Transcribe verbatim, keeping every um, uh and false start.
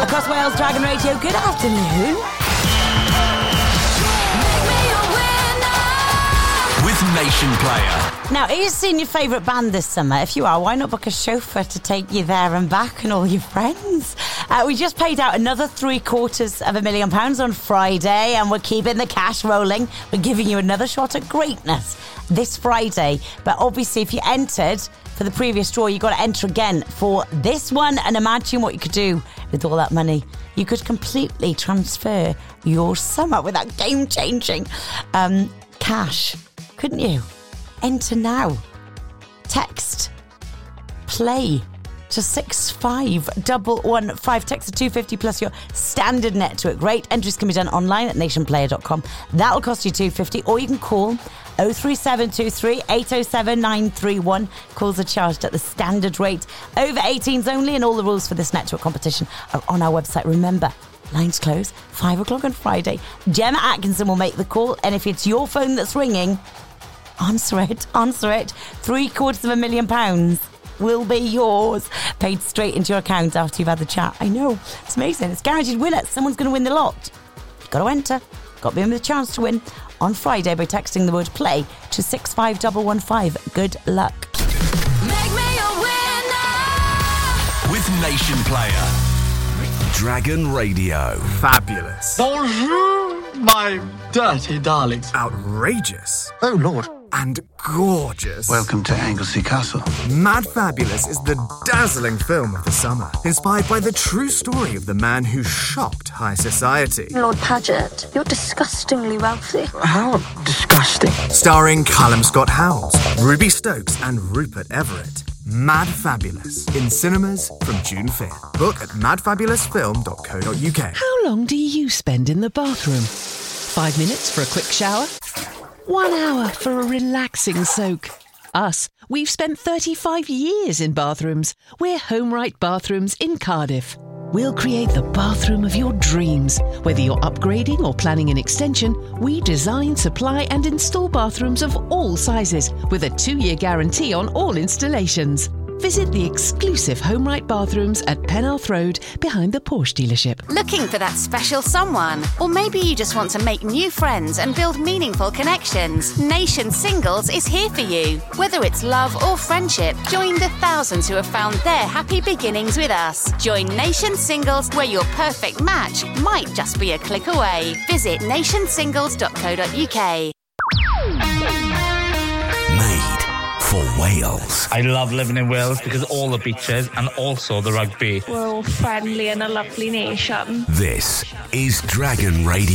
Across Wales, Dragon Radio, good afternoon. With Nation Player. Now, are you seeing your favourite band this summer? If you are, why not book a chauffeur to take you there and back and all your friends? Uh, we just paid out another three quarters of a million pounds on Friday, and we're keeping the cash rolling. We're giving you another shot at greatness this Friday. But obviously, if you entered for the previous draw, you got to enter again for this one. And imagine what you could do with all that money. You could completely transfer your summer with that game-changing um, cash. Couldn't you? Enter now. Text play to six five one one five. Text to two fifty plus your standard network rate. Entries can be done online at nation player dot com. That'll cost you two fifty, or you can call oh three seven two three eight oh seven nine three one. Calls are charged at the standard rate. Over eighteens only, and all the rules for this network competition are on our website. Remember, lines close five o'clock on Friday. Gemma Atkinson will make the call, and if it's your phone that's ringing, answer it, answer it. Three quarters of a million pounds will be yours, paid straight into your account after you've had the chat. I know, it's amazing. It's guaranteed winner. Someone's going to win the lot. You've got to enter. Got to be in with a chance to win on Friday by texting the word play to six five one one five. Good luck. Make me a winner. With Nation Player. Dragon Radio. Fabulous. Bonjour, my dirty darlings. Outrageous. Oh, Lord. And gorgeous. Welcome to Anglesey Castle. Mad Fabulous is the dazzling film of the summer, inspired by the true story of the man who shocked high society. Lord Paget, you're disgustingly wealthy. How disgusting. Starring Callum Scott Howells, Ruby Stokes and Rupert Everett. Mad Fabulous, in cinemas from June fifth. Book at mad fabulous film dot co dot uk. How long do you spend in the bathroom? Five minutes for a quick shower? One hour for a relaxing soak? Us, we've spent thirty-five years in bathrooms. We're HomeRight Bathrooms in Cardiff. We'll create the bathroom of your dreams. Whether you're upgrading or planning an extension, we design, supply and install bathrooms of all sizes with a two-year guarantee on all installations. Visit the exclusive HomeRight Bathrooms at Penarth Road behind the Porsche dealership. Looking for that special someone? Or maybe you just want to make new friends and build meaningful connections. Nation Singles is here for you. Whether it's love or friendship, join the thousands who have found their happy beginnings with us. Join Nation Singles, where your perfect match might just be a click away. Visit nation singles dot co dot uk. Made for Wales. I love living in Wales because all the beaches and also the rugby. We're all friendly and a lovely nation. This is Dragon Radio.